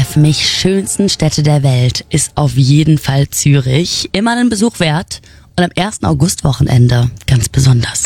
für mich schönsten Städte der Welt ist auf jeden Fall Zürich. Immer einen Besuch wert und am 1. August-Wochenende ganz besonders.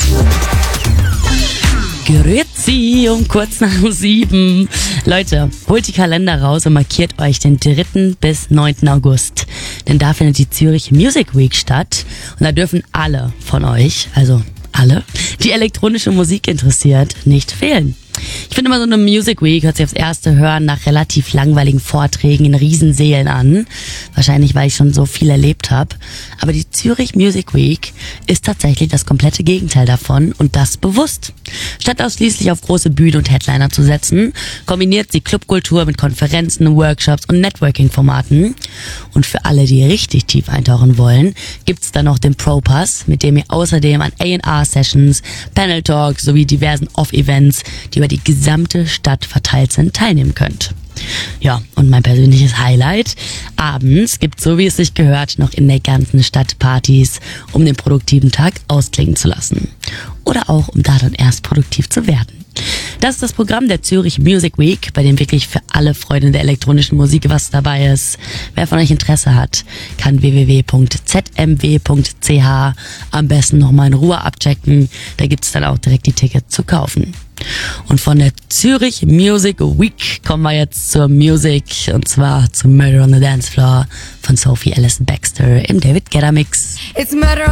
Grüezi um kurz nach 7. Leute, holt die Kalender raus und markiert euch den 3. bis 9. August. Denn da findet die Zürich Music Week statt und da dürfen alle von euch, also alle, die elektronische Musik interessiert, nicht fehlen. Ich finde immer so eine Music Week hört sich aufs erste Hören nach relativ langweiligen Vorträgen in Riesensälen an. Wahrscheinlich, weil ich schon so viel erlebt habe. Aber die Zürich Music Week ist tatsächlich das komplette Gegenteil davon und das bewusst. Statt ausschließlich auf große Bühnen und Headliner zu setzen, kombiniert sie Clubkultur mit Konferenzen, Workshops und Networking-Formaten. Und für alle, die richtig tief eintauchen wollen, gibt's dann noch den Pro-Pass, mit dem ihr außerdem an A&R-Sessions, Panel-Talks sowie diversen Off-Events, die über die gesamte Stadt verteilt sind, teilnehmen könnt. Ja, und mein persönliches Highlight: abends gibt, so wie es sich gehört, noch in der ganzen Stadt Partys, um den produktiven Tag ausklingen zu lassen. Oder auch, um da dann erst produktiv zu werden. Das ist das Programm der Zürich Music Week, bei dem wirklich für alle Freunde der elektronischen Musik was dabei ist. Wer von euch Interesse hat, kann www.zmw.ch am besten nochmal in Ruhe abchecken. Da gibt's dann auch direkt die Tickets zu kaufen. Und von der Zürich Music Week kommen wir jetzt zur Musik, und zwar zu Murder on the Dance Floor von Sophie Ellis Bextor im David Guetta Mix. It's murder